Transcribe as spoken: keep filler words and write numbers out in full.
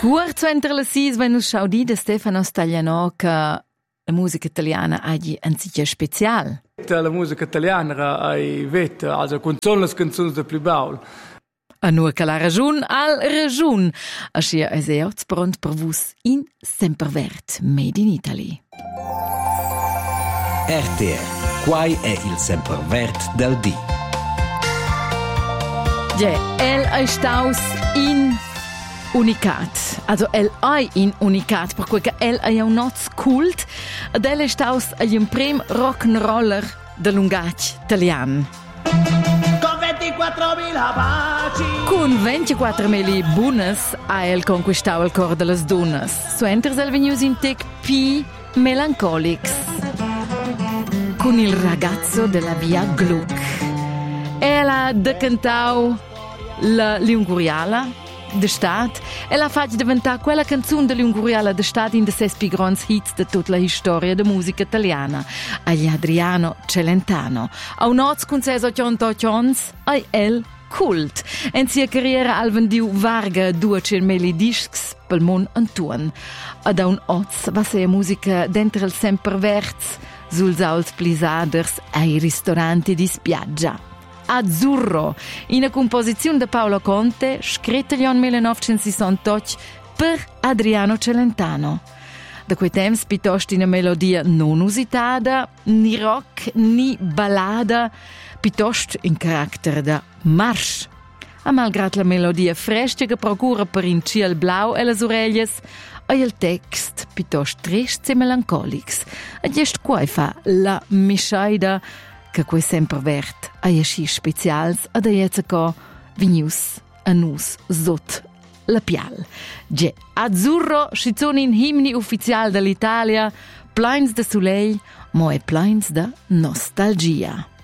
Curzo entre le sis, wenn us schau di de Stefano Stagliano che la musica italiana ha di anziché special. La musica italiana hai vet, also con sono le canzoni de più baul. A nur che la ragiun al ragiun. Ascia es eots pront per vus in Sempervert, made in Italy. R T R, quai è il Sempervert del D. Ja, el è staus in unicat. Also el è in unicat, per cui che el è un noz cult, ed el è staus un prim rock'n'roller de lungac italian. Con ventiquattromila baci. Con ventiquattromila buonas ha el conquistau il cor de las dunas. So enters el venius in tec pi melancolics. Con il ragazzo della via Gluck. Ela decantau la Liunguriala de Stat. Ela fa diventare quella canzone de Liunguriala de Stat in de ses pi grands hits de tutta la storia de musica italiana. Agli Adriano Celentano. A un oz con ses ottantottons ai el cult. En sia carriera al vendiu varga duecento discs pel mon antuan. Ad a un oz va sia musica dentro il Semperverts sul sauls blisaders ai ristoranti di spiaggia. Azzurro, in una composizione di Paolo Conte, scritta nel millenovecentosessantotto per Adriano Celentano. Da quei temps piuttosto una melodia non usitata, ni rock, ni ballada, piuttosto in carattere da marsch. A malgrado la melodia fresca che procura per in ciel blau e le orecchie, e il text piuttosto triste e melancolics. E jest qua fa la misceida che quei Sempervert a esci specials ad aiezzaco vinius a nus zot la pial. Ge azzurro schizon in himni ufficial dell'Italia, plains de soleil, mo e plains de nostalgia.